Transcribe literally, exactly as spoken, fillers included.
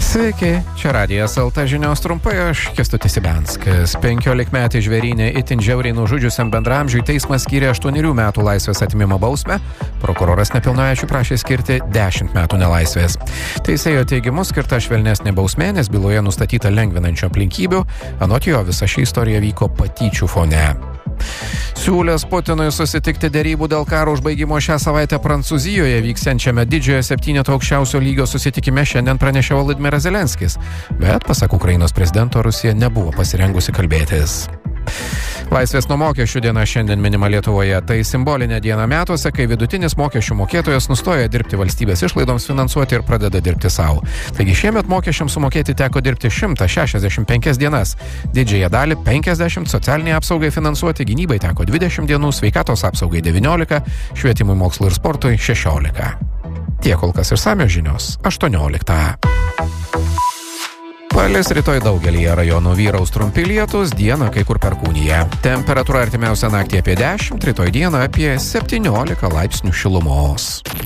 Sveiki, čia Radijas L T žinios trumpai, aš Kęstutis Ibianskas. Penkiolikmetį žvėrynę itin žiauriai nužudžiusiam bendramžiui teismas skyrė aštuonerių metų laisvės atėmimo bausmę, prokuroras nepilnamečiui prašė skirti dešimt metų nelaisvės. Teisėjo teigimu skirta švelnesnė bausmė, nes byloje nustatyta lengvinančių aplinkybių, anot jo visa ši istorija vyko patyčių fone. Siūlęs Putinui susitikti derybų dėl karo užbaigimo šią savaitę Prancūzijoje vyksiančiame didžiojo septyneto aukščiausio lygio susitikime šiandien pranešė Volodymyras Zelenskis, bet pasak Ukrainos prezidento Rusija nebuvo pasirengusi kalbėtis. Laisvės nuo mokesčių diena šiandien minima Lietuvoje. Tai simbolinė diena metuose, kai vidutinis mokesčių mokėtojas nustoja dirbti valstybės išlaidoms finansuoti ir pradeda dirbti savo. Taigi šiemet mokesčiams sumokėti teko dirbti šimtas šešiasdešimt penkias dienas. Didžiąją dalį penkiasdešimt socialiniai apsaugai finansuoti, gynybai teko dvidešimt dienų, sveikatos apsaugai devyniolika, švietimui, mokslui ir sportui šešiolika. Tiek kol kas išsamios žinios aštuonioliktą. Palis rytoj daugelyje rajonų vyraus trumpi lietūs, dieną kai kur perkūnija. Temperatūra artimiausią naktį apie dešimt, rytoj dieną apie septyniolika laipsnių šilumos.